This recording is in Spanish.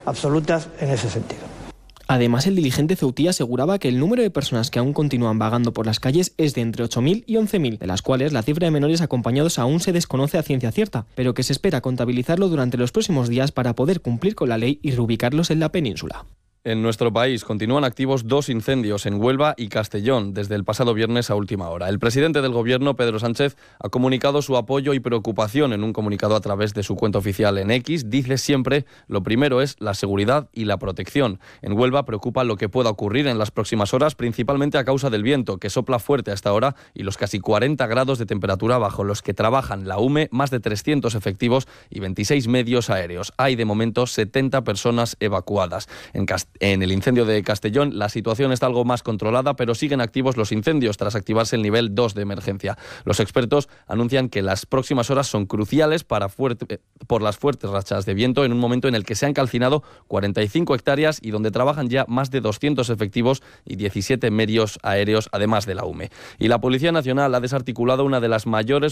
absolutas en ese sentido. Además, el dirigente ceutí aseguraba que el número de personas que aún continúan vagando por las calles es de entre 8.000 y 11.000, de las cuales la cifra de menores acompañados aún se desconoce a ciencia cierta, pero que se espera contabilizarlo durante los próximos días para poder cumplir con la ley y reubicarlos en la península. En nuestro país continúan activos 2 incendios en Huelva y Castellón desde el pasado viernes a última hora. El presidente del Gobierno, Pedro Sánchez, ha comunicado su apoyo y preocupación en un comunicado a través de su cuenta oficial en X. Dice siempre, lo primero es la seguridad y la protección. En Huelva preocupa lo que pueda ocurrir en las próximas horas, principalmente a causa del viento, que sopla fuerte a esta hora, y los casi 40 grados de temperatura bajo los que trabajan la UME, más de 300 efectivos y 26 medios aéreos. Hay de momento 70 personas evacuadas. En el incendio de Castellón la situación está algo más controlada, pero siguen activos los incendios tras activarse el nivel 2 de emergencia. Los expertos anuncian que las próximas horas son cruciales por las fuertes rachas de viento en un momento en el que se han calcinado 45 hectáreas y donde trabajan ya más de 200 efectivos y 17 medios aéreos, además de la UME. Y la Policía Nacional ha desarticulado una de las mayores